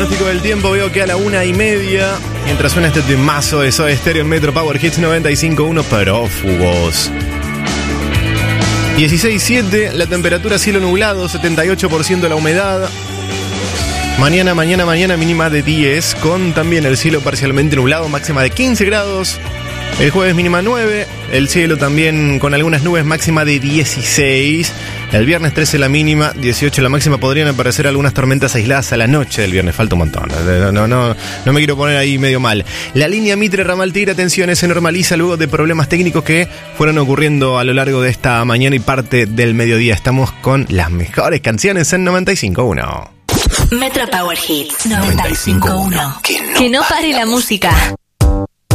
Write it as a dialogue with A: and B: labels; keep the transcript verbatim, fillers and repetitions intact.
A: Pronóstico del tiempo, veo que a la una y media, mientras suena este temazo de Soda Stereo en Metro Power Hits noventa y cinco punto uno, Prófugos. dieciséis siete, la temperatura cielo nublado, setenta y ocho por ciento la humedad. Mañana, mañana, mañana mínima de diez, con también el cielo parcialmente nublado, máxima de quince grados. El jueves mínima nueve, el cielo también con algunas nubes, máxima de dieciséis. El viernes trece la mínima, dieciocho la máxima. Podrían aparecer algunas tormentas aisladas a la noche del viernes, falta un montón. No, no, no, no me quiero poner ahí medio mal. La línea Mitre Ramal Tigre, atención, se normaliza luego de problemas técnicos que fueron ocurriendo a lo largo de esta mañana y parte del mediodía. Estamos con las mejores canciones en noventa y cinco punto uno.
B: Metro Power Hits noventa y cinco punto uno. Que no pare la música.